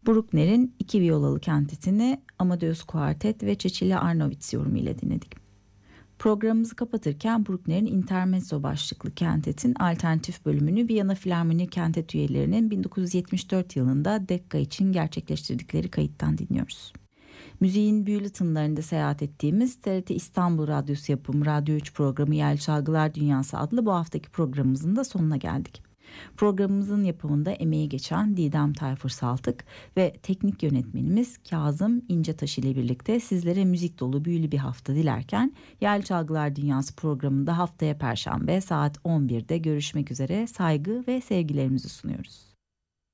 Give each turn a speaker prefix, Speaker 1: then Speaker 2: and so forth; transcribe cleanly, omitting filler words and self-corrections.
Speaker 1: Bruckner'in 2 viyolalı kentetini Amadeus Kuartet ve Cecilia Arnovitz yorumu ile dinledik. Programımızı kapatırken Bruckner'in Intermezzo başlıklı kentetin alternatif bölümünü Viyana Filarmoni Kentet üyelerinin 1974 yılında Decca için gerçekleştirdikleri kayıttan dinliyoruz. Müziğin büyülü tınlarında seyahat ettiğimiz TRT İstanbul Radyosu yapımı Radyo 3 programı Yel Çalgılar Dünyası adlı bu haftaki programımızın da sonuna geldik. Programımızın yapımında emeği geçen Didem Tayfur Saltık ve teknik yönetmenimiz Kazım İncetaş ile birlikte sizlere müzik dolu büyülü bir hafta dilerken Yel Çalgılar Dünyası programında haftaya Perşembe saat 11'de görüşmek üzere saygı ve sevgilerimizi sunuyoruz.